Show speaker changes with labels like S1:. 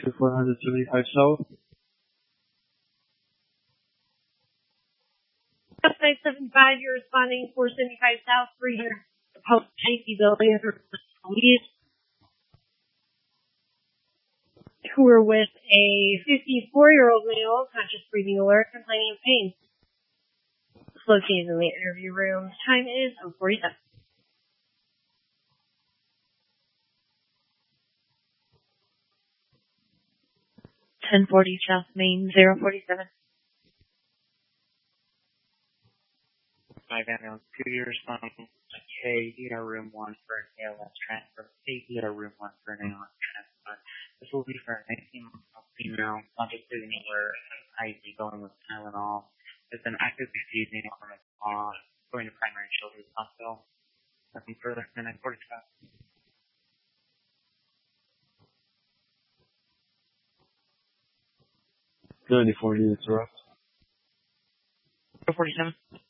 S1: to 475 South.
S2: South 575, you're responding 475 South, 300 Post Safety Building for police who are with a 54-year-old male, conscious breathing alert, complaining of pain. It's located in the interview room. Time is 0:47.
S3: South Main, 047.
S4: 5 ambulance 2, you're responding K, ER room 1 for an ALS transfer. ER room 1 for an ALS transfer. This will be for a 19-month female, conscious breathing alert, IV going with Tylenol. There's been active seizing on its paw, going to primary children's hospital. Nothing further than 945.
S1: 94 units are up.
S4: 047.